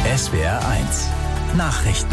SWR1 Nachrichten.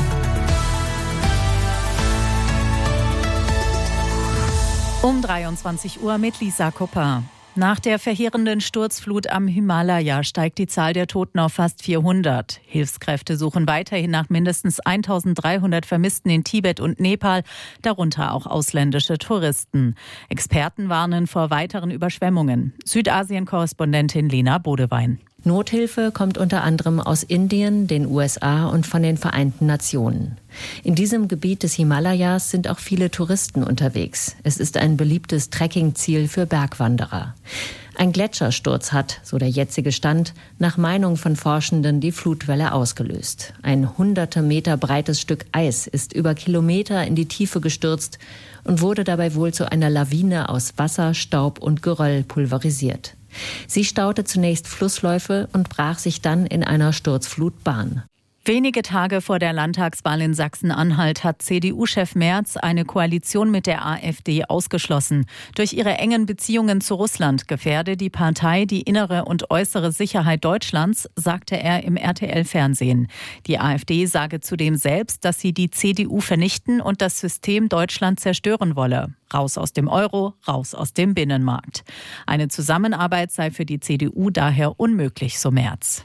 Um 23 Uhr mit Lisa Kupper. Nach der verheerenden Sturzflut am Himalaya steigt die Zahl der Toten auf fast 400. Hilfskräfte suchen weiterhin nach mindestens 1300 Vermissten in Tibet und Nepal, darunter auch ausländische Touristen. Experten warnen vor weiteren Überschwemmungen. Südasien-Korrespondentin Lena Bodewein. Nothilfe kommt unter anderem aus Indien, den USA und von den Vereinten Nationen. In diesem Gebiet des Himalayas sind auch viele Touristen unterwegs. Es ist ein beliebtes Trekkingziel für Bergwanderer. Ein Gletschersturz hat, so der jetzige Stand, nach Meinung von Forschenden die Flutwelle ausgelöst. Ein hunderte Meter breites Stück Eis ist über Kilometer in die Tiefe gestürzt und wurde dabei wohl zu einer Lawine aus Wasser, Staub und Geröll pulverisiert. Sie staute zunächst Flussläufe und brach sich dann in einer Sturzflut Bahn. Wenige Tage vor der Landtagswahl in Sachsen-Anhalt hat CDU-Chef Merz eine Koalition mit der AfD ausgeschlossen. Durch ihre engen Beziehungen zu Russland gefährde die Partei die innere und äußere Sicherheit Deutschlands, sagte er im RTL-Fernsehen. Die AfD sage zudem selbst, dass sie die CDU vernichten und das System Deutschland zerstören wolle. Raus aus dem Euro, raus aus dem Binnenmarkt. Eine Zusammenarbeit sei für die CDU daher unmöglich, so Merz.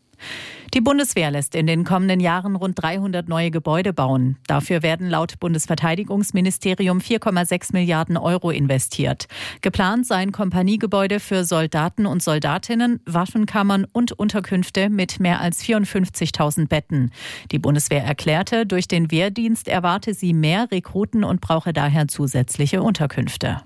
Die Bundeswehr lässt in den kommenden Jahren rund 300 neue Gebäude bauen. Dafür werden laut Bundesverteidigungsministerium 4,6 Milliarden Euro investiert. Geplant seien Kompaniegebäude für Soldaten und Soldatinnen, Waffenkammern und Unterkünfte mit mehr als 54.000 Betten. Die Bundeswehr erklärte, durch den Wehrdienst erwarte sie mehr Rekruten und brauche daher zusätzliche Unterkünfte.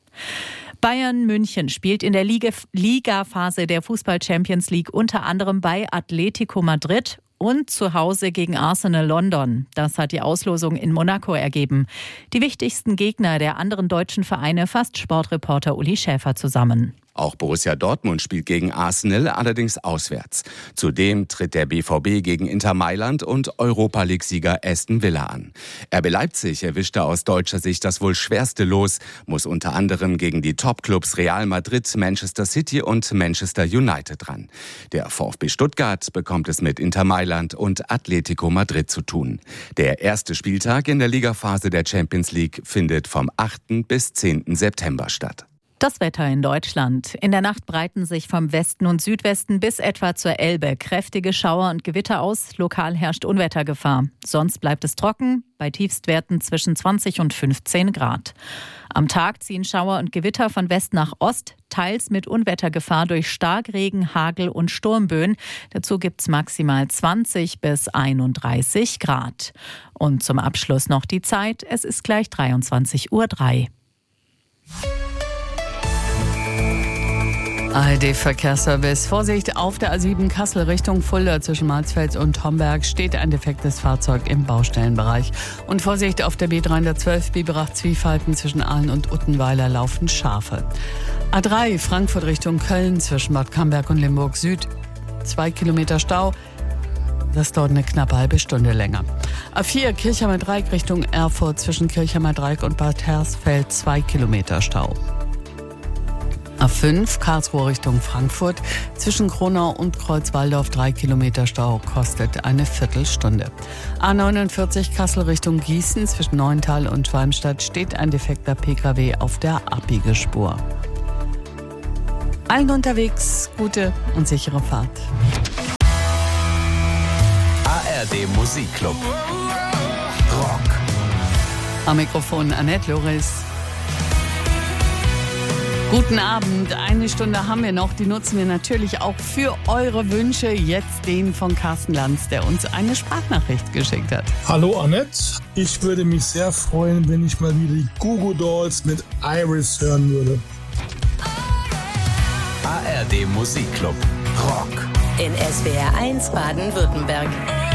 Bayern München spielt in der Ligaphase der Fußball-Champions League unter anderem bei Atletico Madrid und zu Hause gegen Arsenal London. Das hat die Auslosung in Monaco ergeben. Die wichtigsten Gegner der anderen deutschen Vereine fasst Sportreporter Uli Schäfer zusammen. Auch Borussia Dortmund spielt gegen Arsenal, allerdings auswärts. Zudem tritt der BVB gegen Inter Mailand und Europa-League-Sieger Aston Villa an. RB Leipzig erwischte aus deutscher Sicht das wohl schwerste Los, muss unter anderem gegen die Top-Clubs Real Madrid, Manchester City und Manchester United ran. Der VfB Stuttgart bekommt es mit Inter Mailand und Atletico Madrid zu tun. Der erste Spieltag in der Ligaphase der Champions League findet vom 8. bis 10. September statt. Das Wetter in Deutschland. In der Nacht breiten sich vom Westen und Südwesten bis etwa zur Elbe kräftige Schauer und Gewitter aus. Lokal herrscht Unwettergefahr. Sonst bleibt es trocken, bei Tiefstwerten zwischen 20 und 15 Grad. Am Tag ziehen Schauer und Gewitter von West nach Ost, teils mit Unwettergefahr durch Starkregen, Hagel und Sturmböen. Dazu gibt es maximal 20 bis 31 Grad. Und zum Abschluss noch die Zeit. Es ist gleich 23:03 Uhr. ARD-Verkehrsservice. Vorsicht, auf der A7 Kassel Richtung Fulda zwischen Marsfeld und Homberg steht ein defektes Fahrzeug im Baustellenbereich. Und Vorsicht, auf der B312 Biberach-Zwiefalten zwischen Aalen und Uttenweiler laufen Schafe. A3 Frankfurt Richtung Köln zwischen Bad Camberg und Limburg Süd. 2 Kilometer Stau. Das dauert eine knappe halbe Stunde länger. A4 Kirchheimer Dreieck Richtung Erfurt zwischen Kirchheimer Dreieck und Bad Hersfeld 2 Kilometer Stau. A5 Karlsruhe Richtung Frankfurt zwischen Kronau und Kreuzwaldorf 3 Kilometer Stau, kostet eine Viertelstunde. A49 Kassel Richtung Gießen zwischen Neuntal und Schwalmstadt steht ein defekter Pkw auf der Abbiegespur. Allen unterwegs gute und sichere Fahrt. ARD Musikclub. Rock. Am Mikrofon Annette Loris. Guten Abend, eine Stunde haben wir noch, die nutzen wir natürlich auch für eure Wünsche. Jetzt den von Carsten Lanz, der uns eine Sprachnachricht geschickt hat. Hallo Annette, ich würde mich sehr freuen, wenn ich mal wieder die Goo Goo Dolls mit Iris hören würde. ARD Musikclub. Rock. In SWR1 Baden-Württemberg.